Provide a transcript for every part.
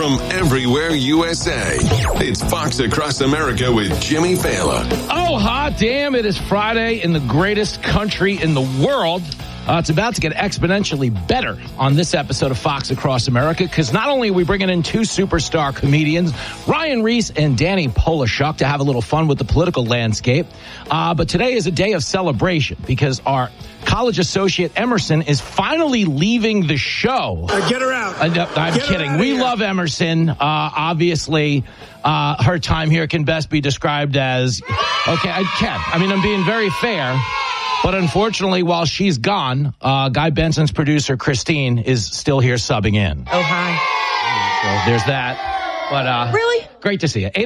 from everywhere USA. It's Fox Across America with Jimmy Fallon. Oh, hot damn, it is Friday in the greatest country in the world. It's about to get exponentially better on this episode of Fox Across America, because not only are we bringing in two superstar comedians, Ryan Reese and Danny Polishuk, to have a little fun with the political landscape, but today is a day of celebration because our college associate Emerson is finally leaving the show. Get her out. I'm kidding. We love Emerson. Obviously, her time here can best be described as, okay, I'm being very fair. But unfortunately, while she's gone, Guy Benson's producer, Christine, is still here subbing in. Oh, hi. So there's that. But really? Great to see you.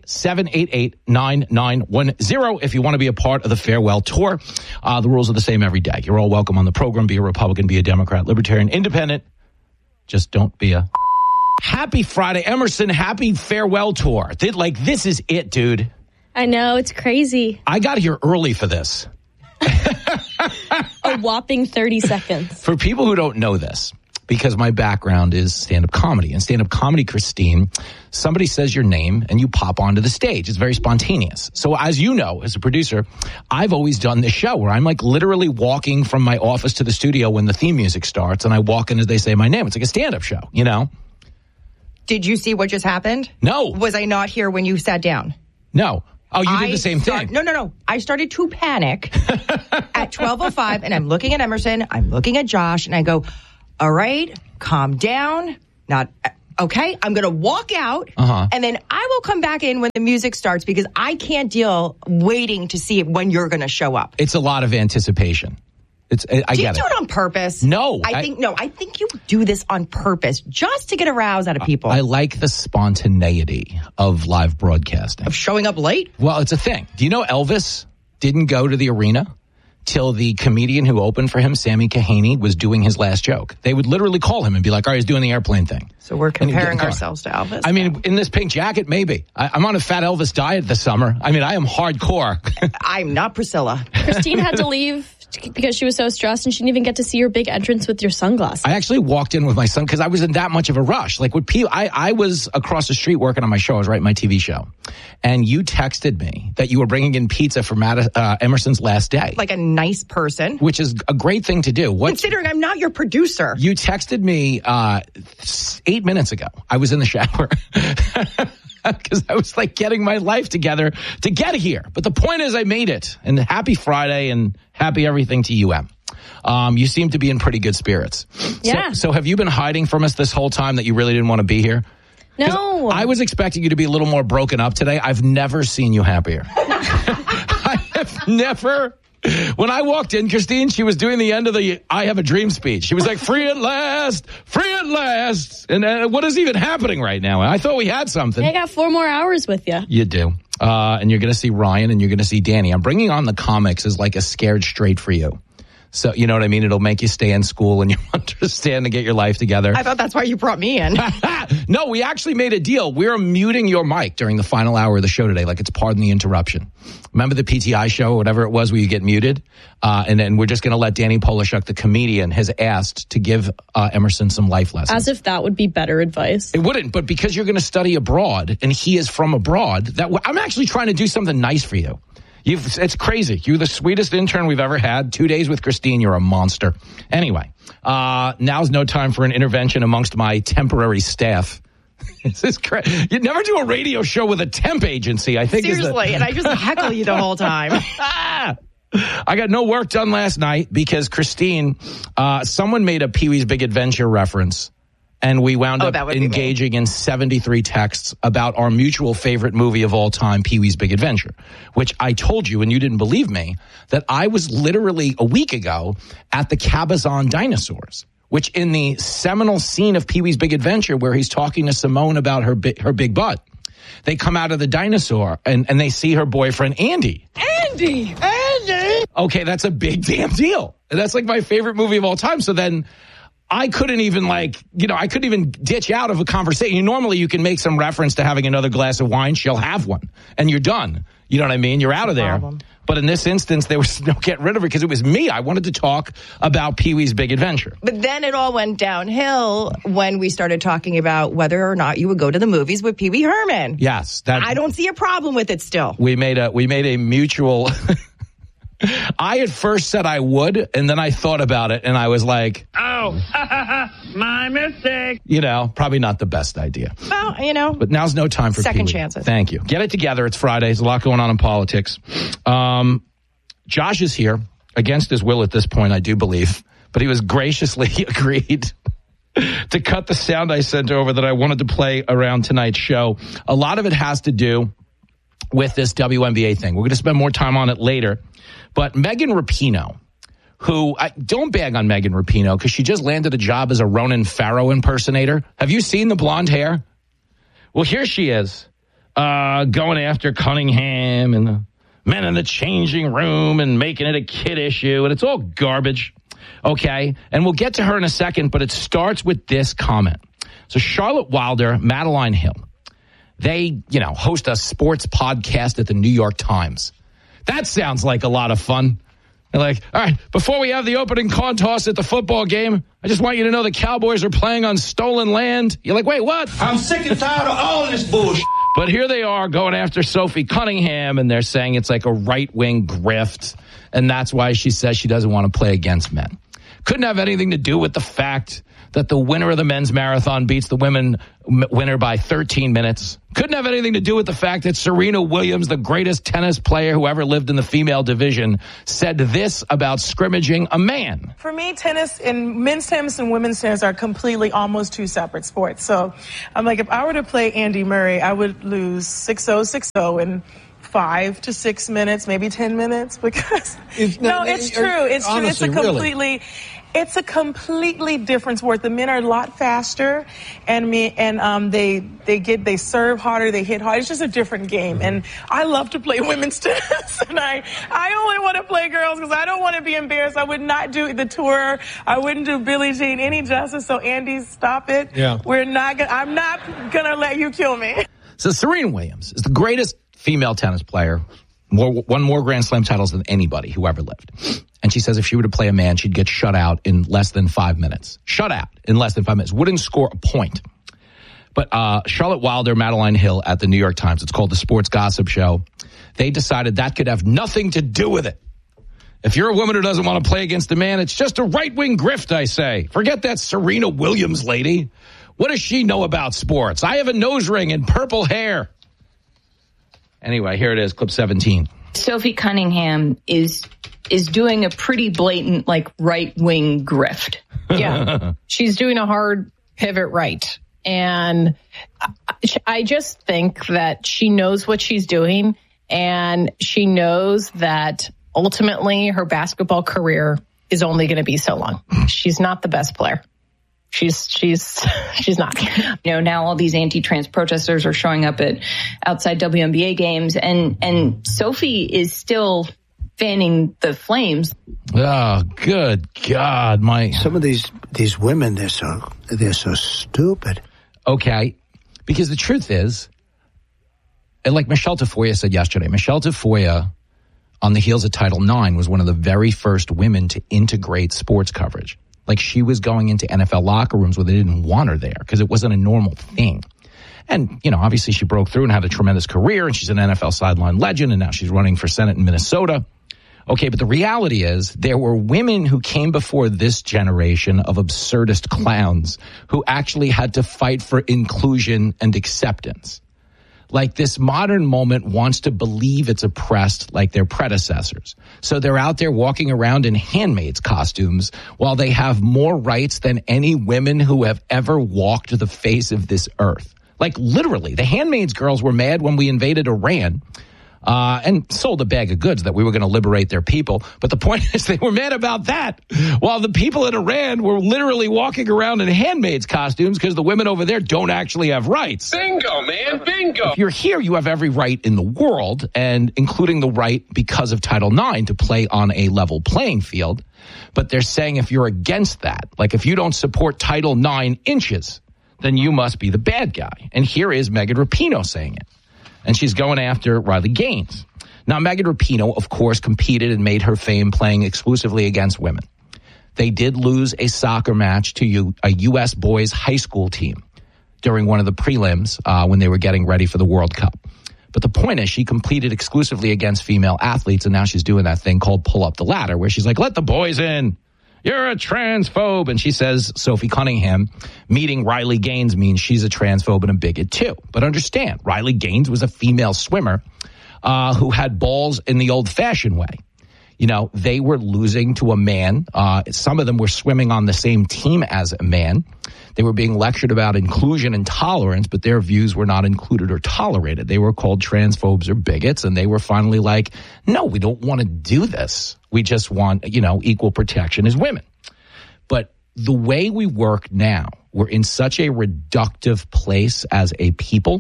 888-788-9910 if you want to be a part of the farewell tour. The rules are the same every day. You're all welcome on the program. Be a Republican, be a Democrat, Libertarian, Independent. Just don't be a... Happy Friday. Emerson, happy farewell tour. This is it, dude. I know. It's crazy. I got here early for this. A whopping 30 seconds. For people who don't know this, because my background is stand-up comedy. And stand-up comedy, Christine, somebody says your name and you pop onto the stage. It's very spontaneous. So as you know, as a producer, I've always done this show where I'm literally walking from my office to the studio when the theme music starts, and I walk in as they say my name. It's like a stand-up show, you know? Did you see what just happened? No. Was I not here when you sat down? No. Oh, you did the same thing. No. I started to panic at 12:05, and I'm looking at Emerson, I'm looking at Josh, and I go, all right, calm down. Not okay. I'm going to walk out, and then I will come back in when the music starts because I can't deal waiting to see when you're going to show up. It's a lot of anticipation. I get it. Do you do it on purpose? No. I think you do this on purpose just to get a rouse out of people. I like the spontaneity of live broadcasting. Of showing up late? Well, it's a thing. Do you know Elvis didn't go to the arena till the comedian who opened for him, Sammy Kahane, was doing his last joke? They would literally call him and be like, all right, he's doing the airplane thing. So we're comparing ourselves to Elvis? I mean, in this pink jacket, maybe. I'm on a fat Elvis diet this summer. I mean, I am hardcore. I'm not Priscilla. Christine had to leave because she was so stressed, and she didn't even get to see your big entrance with your sunglasses. I actually walked in with my son because I was in that much of a rush. I was across the street working on my show. I was writing my TV show. And you texted me that you were bringing in pizza for Emerson's last day. Like a nice person. Which is a great thing to do. Considering I'm not your producer. You texted me 8 minutes ago. I was in the shower. Because I was getting my life together to get here. But the point is I made it. And happy Friday and happy everything to you, Em. You seem to be in pretty good spirits. Yeah. So have you been hiding from us this whole time that you really didn't want to be here? No. I was expecting you to be a little more broken up today. I've never seen you happier. I have never... When I walked in, Christine, she was doing the end of the I Have a Dream speech. She was like, free at last, free at last. And what is even happening right now? I thought we had something. I got 4 more hours with you. You do. And you're going to see Ryan and you're going to see Danny. I'm bringing on the comics as like a scared straight for you. So, you know what I mean? It'll make you stay in school and you understand to get your life together. I thought that's why you brought me in. No, we actually made a deal. We're muting your mic during the final hour of the show today, like it's Pardon the Interruption. Remember the PTI show or whatever it was where you get muted? And then we're just going to let Danny Polishuk, the comedian, has asked to give Emerson some life lessons. As if that would be better advice. It wouldn't, but because you're going to study abroad and he is from abroad, I'm actually trying to do something nice for you. It's crazy. You're the sweetest intern we've ever had. 2 days with Christine, you're a monster. Anyway, now's no time for an intervention amongst my temporary staff. This is crazy. You'd never do a radio show with a temp agency, I think. Seriously, and I just heckle you the whole time. I got no work done last night because Christine, someone made a Pee-wee's Big Adventure reference. And we wound up engaging in 73 texts about our mutual favorite movie of all time, Pee-wee's Big Adventure, which I told you, and you didn't believe me, that I was literally a week ago at the Cabazon Dinosaurs, which in the seminal scene of Pee-wee's Big Adventure where he's talking to Simone about her big butt, they come out of the dinosaur and they see her boyfriend, Andy. Andy! Okay, that's a big damn deal. That's like my favorite movie of all time. So then I couldn't even I couldn't even ditch out of a conversation. Normally you can make some reference to having another glass of wine. She'll have one and you're done. You know what I mean? You're out of there. Problem. But in this instance, there was no getting rid of her because it was me. I wanted to talk about Pee-wee's Big Adventure. But then it all went downhill when we started talking about whether or not you would go to the movies with Pee-wee Herman. Yes. I don't see a problem with it still. We made a mutual... I at first said I would, and then I thought about it, and I was like, oh, my mistake. Probably not the best idea. Well, But now's no time for second Pee-wee. chances. Thank you. Get it together. It's Friday. There's a lot going on in politics. Josh is here, against his will at this point, I do believe, but he was graciously agreed to cut the sound I sent over that I wanted to play around tonight's show. A lot of it has to do with this WNBA thing. We're going to spend more time on it later. But Megan Rapinoe, who, don't bag on Megan Rapinoe because she just landed a job as a Ronan Farrow impersonator. Have you seen the blonde hair? Well, here she is, going after Cunningham and the men in the changing room and making it a kid issue, and it's all garbage. Okay, and we'll get to her in a second, but it starts with this comment. So Charlotte Wilder, Madeline Hill, they, host a sports podcast at the New York Times. That sounds like a lot of fun. They're like, all right, before we have the opening coin toss at the football game, I just want you to know the Cowboys are playing on stolen land. You're like, wait, what? I'm sick and tired of all this bullshit. But here they are going after Sophie Cunningham, and they're saying it's like a right-wing grift, and that's why she says she doesn't want to play against men. Couldn't have anything to do with the fact that the winner of the men's marathon beats the women winner by 13 minutes. Couldn't have anything to do with the fact that Serena Williams, the greatest tennis player who ever lived in the female division, said this about scrimmaging a man. For me, tennis and men's tennis and women's tennis are completely almost two separate sports. So I'm like, if I were to play Andy Murray, I would lose 6-0, 6-0 in 5 to 6 minutes, maybe 10 minutes, because it's true. It's true. It's a completely different sport. The men are a lot faster, and they serve harder, they hit harder. It's just a different game, and I love to play women's tennis, and I only want to play girls because I don't want to be embarrassed. I would not do the tour. I wouldn't do Billie Jean any justice. So Andy, stop it. Yeah. I'm not gonna let you kill me. So Serena Williams is the greatest female tennis player. Won more Grand Slam titles than anybody who ever lived. And she says if she were to play a man, she'd get shut out in less than 5 minutes. Shut out in less than 5 minutes. Wouldn't score a point. But Charlotte Wilder, Madeline Hill at the New York Times, it's called the Sports Gossip Show, they decided that could have nothing to do with it. If you're a woman who doesn't want to play against a man, it's just a right-wing grift, I say. Forget that Serena Williams lady. What does she know about sports? I have a nose ring and purple hair. Anyway, here it is, clip 17. Sophie Cunningham is doing a pretty blatant, right-wing grift. Yeah, she's doing a hard pivot right. And I just think that she knows what she's doing, and she knows that ultimately her basketball career is only going to be so long. She's not the best player. She's not. Now all these anti-trans protesters are showing up at outside WNBA games, and Sophie is still fanning the flames. Oh, good God, some of these women, they're so stupid. Okay, because the truth is, and like Michelle Tafoya said yesterday, Michelle Tafoya, on the heels of Title IX, was one of the very first women to integrate sports coverage. Like, she was going into NFL locker rooms where they didn't want her there because it wasn't a normal thing. And, obviously she broke through and had a tremendous career, and she's an NFL sideline legend, and now she's running for Senate in Minnesota. Okay, but the reality is there were women who came before this generation of absurdist clowns who actually had to fight for inclusion and acceptance. Like, this modern moment wants to believe it's oppressed like their predecessors. So they're out there walking around in handmaids costumes while they have more rights than any women who have ever walked the face of this earth. Like, literally, the handmaids girls were mad when we invaded Iran. and sold a bag of goods that we were going to liberate their people. But the point is they were mad about that, while the people in Iran were literally walking around in handmaids costumes because the women over there don't actually have rights. Bingo, man, bingo. If you're here, you have every right in the world, and including the right because of Title IX to play on a level playing field. But they're saying if you're against that, like if you don't support Title IX inches, then you must be the bad guy. And here is Megan Rapinoe saying it. And she's going after Riley Gaines. Now, Megan Rapinoe, of course, competed and made her fame playing exclusively against women. They did lose a soccer match to a U.S. boys high school team during one of the prelims when they were getting ready for the World Cup. But the point is she competed exclusively against female athletes, and now she's doing that thing called pull up the ladder, where she's like, let the boys in. You're a transphobe. And she says Sophie Cunningham meeting Riley Gaines means she's a transphobe and a bigot too. But understand, Riley Gaines was a female swimmer who had balls in the old-fashioned way. You know, they were losing to a man. Some of them were swimming on the same team as a man. They were being lectured about inclusion and tolerance, but their views were not included or tolerated. They were called transphobes or bigots, and they were finally like, no, we don't want to do this. We just want, equal protection as women. But the way we work now, we're in such a reductive place as a people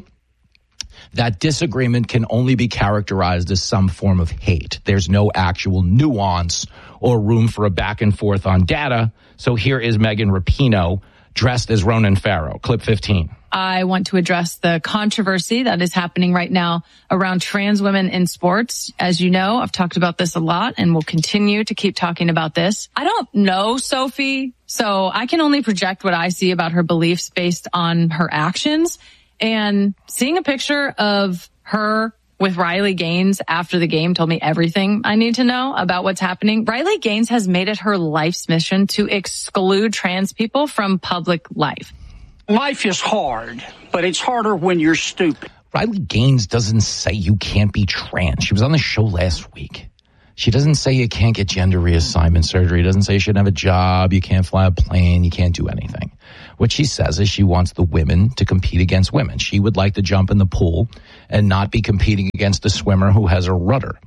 that disagreement can only be characterized as some form of hate. There's no actual nuance or room for a back and forth on data. So here is Megan Rapinoe dressed as Ronan Farrow. Clip 15. I want to address the controversy that is happening right now around trans women in sports. As you know, I've talked about this a lot and will continue to keep talking about this. I don't know Sophie, so I can only project what I see about her beliefs based on her actions. And seeing a picture of her with Riley Gaines after the game told me everything I need to know about what's happening. Riley Gaines has made it her life's mission to exclude trans people from public life. Life is hard, but it's harder when you're stupid. Riley Gaines doesn't say you can't be trans. She was on the show last week. She doesn't say you can't get gender reassignment surgery. Doesn't say you shouldn't have a job. You can't fly a plane. You can't do anything. What she says is she wants the women to compete against women. She would like to jump in the pool and not be competing against the swimmer who has a rudder.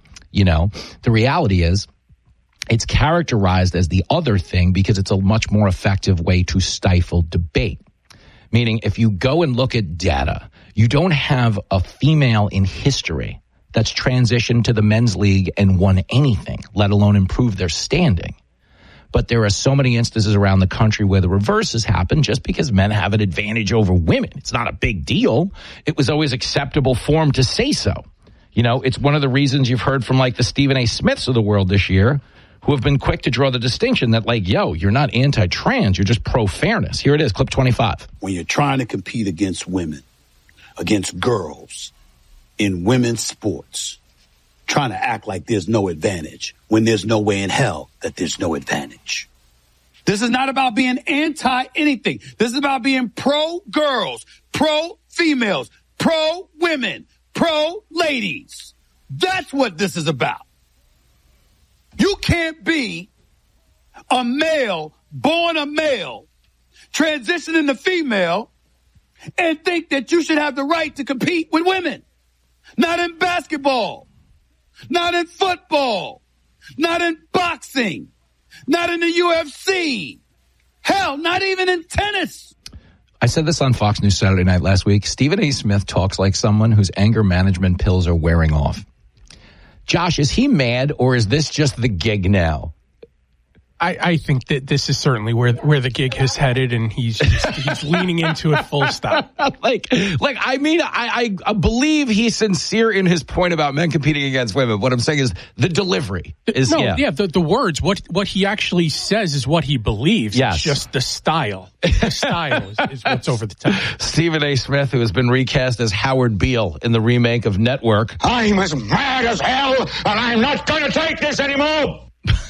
The reality is it's characterized as the other thing because it's a much more effective way to stifle debate. Meaning if you go and look at data, you don't have a female in history that's transitioned to the men's league and won anything, let alone improve their standing. But there are so many instances around the country where the reverse has happened just because men have an advantage over women. It's not a big deal. It was always acceptable form to say so. It's one of the reasons you've heard from like the Stephen A. Smiths of the world this year who have been quick to draw the distinction that like, you're not anti-trans, you're just pro-fairness. Here it is, clip 25. When you're trying to compete against women, against girls in women's sports, trying to act like there's no advantage when there's no way in hell that there's no advantage. This is not about being anti-anything. This is about being pro-girls, pro-females, pro-women, pro-ladies. That's what this is about. You can't be a male, born a male, transitioning to female, and think that you should have the right to compete with women. Not in basketball, not in football, not in boxing, not in the UFC. Hell, not even in tennis. I said this on Fox News Saturday Night last week. Stephen A. Smith talks like someone whose anger management pills are wearing off. Josh, is he mad or is this just the gig now? I think that this is certainly where the gig has headed, and he's leaning into it full stop. I believe he's sincere in his point about men competing against women. What I'm saying is the delivery is the words. What he actually says is what he believes. Yes. It's just the style. The style is what's over the top. Stephen A. Smith, who has been recast as Howard Beale in the remake of Network. I'm as mad as hell, and I'm not going to take this anymore.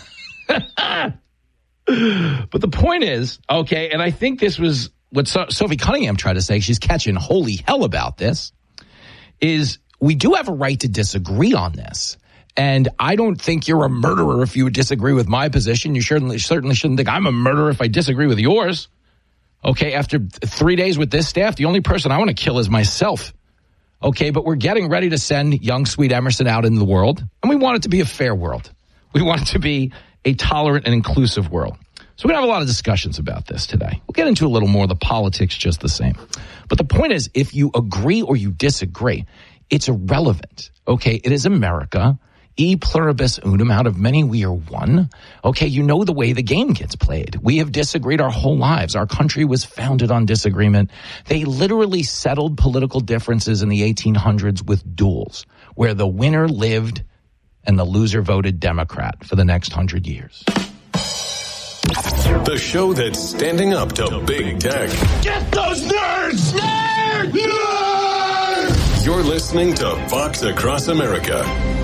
But the point is, okay, and I think this was what Sophie Cunningham tried to say. She's catching holy hell about this, is we do have a right to disagree on this. And I don't think you're a murderer if you would disagree with my position. You certainly shouldn't think I'm a murderer if I disagree with yours. Okay, after 3 days with this staff, the only person I want to kill is myself. Okay, but we're getting ready to send young, sweet Emerson out into the world, and we want it to be a fair world. We want it to be a tolerant and inclusive world. So we're going to have a lot of discussions about this today. We'll get into a little more of the politics just the same. But the point is, if you agree or you disagree, it's irrelevant. Okay, it is America. E pluribus unum, out of many we are one. Okay, you know the way the game gets played. We have disagreed our whole lives. Our country was founded on disagreement. They literally settled political differences in the 1800s with duels, where the winner lived and the loser voted Democrat for the next 100 years. The show that's standing up to big tech. Get those nerds! Nerds! Nerds! You're listening to Fox Across America.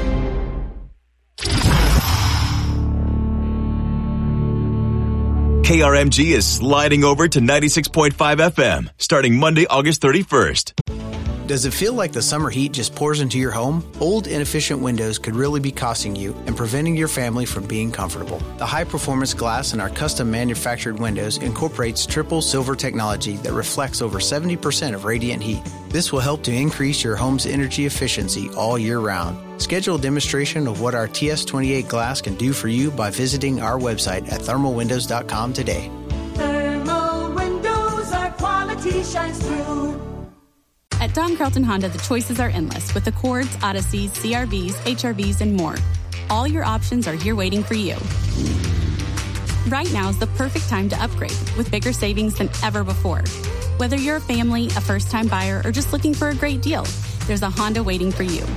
KRMG is sliding over to 96.5 FM starting Monday, August 31st. Does it feel like the summer heat just pours into your home? Old, inefficient windows could really be costing you and preventing your family from being comfortable. The high-performance glass in our custom-manufactured windows incorporates triple silver technology that reflects over 70% of radiant heat. This will help to increase your home's energy efficiency all year round. Schedule a demonstration of what our TS28 glass can do for you by visiting our website at thermalwindows.com today. Thermal windows, our quality shines through. At Don Carlton Honda, the choices are endless with Accords, Odysseys, CRVs, HRVs, and more. All your options are here waiting for you. Right now is the perfect time to upgrade with bigger savings than ever before. Whether you're a family, a first-time buyer, or just looking for a great deal, there's a Honda waiting for you.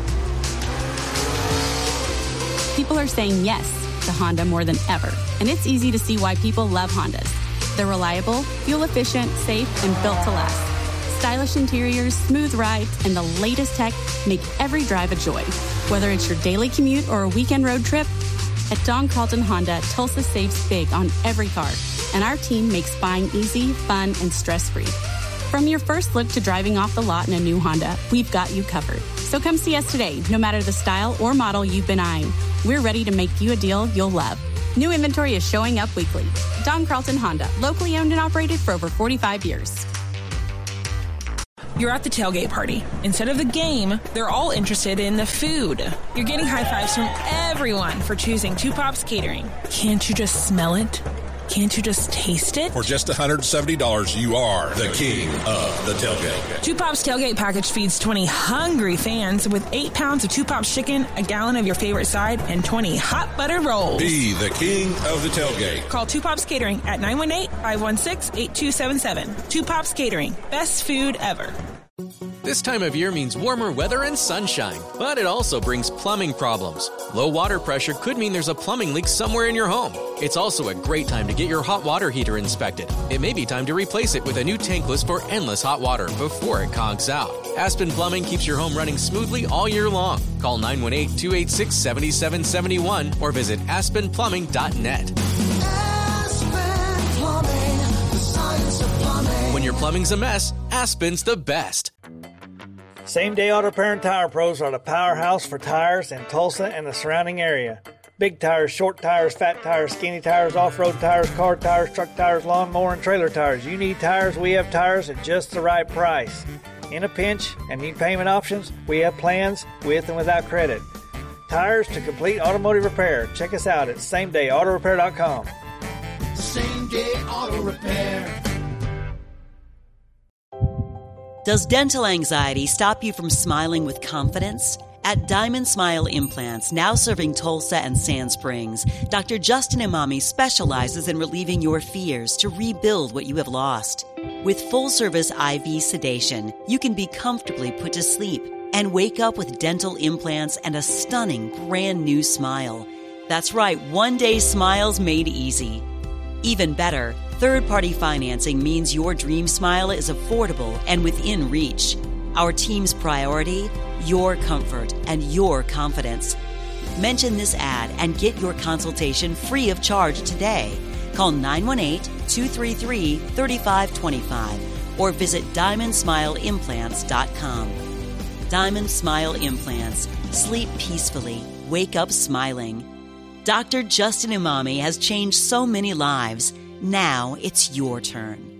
People are saying yes to Honda more than ever, and it's easy to see why people love Hondas. They're reliable, fuel-efficient, safe, and built to last. Stylish interiors, smooth rides, and the latest tech make every drive a joy. Whether it's your daily commute or a weekend road trip, at Don Carlton Honda, Tulsa saves big on every car, and our team makes buying easy, fun, and stress-free. From your first look to driving off the lot in a new Honda, we've got you covered. So come see us today, no matter the style or model you've been eyeing. We're ready to make you a deal you'll love. New inventory is showing up weekly. Don Carlton Honda, locally owned and operated for over 45 years. You're at the tailgate party. Instead of the game, they're all interested in the food. You're getting high fives from everyone for choosing Two Pops Catering. Can't you just smell it? Can't you just taste it? For just $170, you are the king of the tailgate. Two Pops Tailgate Package feeds 20 hungry fans with 8 pounds of Two Pops chicken, a gallon of your favorite side, and 20 hot buttered rolls. Be the king of the tailgate. Call Two Pops Catering at 918-516-8277. Two Pops Catering. Best food ever. This time of year means warmer weather and sunshine, but it also brings plumbing problems. Low water pressure could mean there's a plumbing leak somewhere in your home. It's also a great time to get your hot water heater inspected. It may be time to replace it with a new tankless for endless hot water before it conks out. Aspen Plumbing keeps your home running smoothly all year long. Call 918-286-7771 or visit aspenplumbing.net. Aspen Plumbing, the science of plumbing. When your plumbing's a mess, Aspen's the best. Same Day Auto Repair and Tire Pros are the powerhouse for tires in Tulsa and the surrounding area. Big tires, short tires, fat tires, skinny tires, off-road tires, car tires, truck tires, lawnmower, and trailer tires. You need tires, we have tires at just the right price. In a pinch and need payment options, we have plans with and without credit. Tires to complete automotive repair. Check us out at samedayautorepair.com. Same Day Auto Repair. Does dental anxiety stop you from smiling with confidence? At Diamond Smile Implants, now serving Tulsa and Sand Springs, Dr. Justin Imami specializes in relieving your fears to rebuild what you have lost. With full-service IV sedation, you can be comfortably put to sleep and wake up with dental implants and a stunning brand new smile. That's right, one-day smiles made easy. Even better, third-party financing means your dream smile is affordable and within reach. Our team's priority? Your comfort and your confidence. Mention this ad and get your consultation free of charge today. Call 918-233-3525 or visit DiamondSmileImplants.com. Diamond Smile Implants. Sleep peacefully. Wake up smiling. Dr. Justin Imami has changed so many lives. Now it's your turn.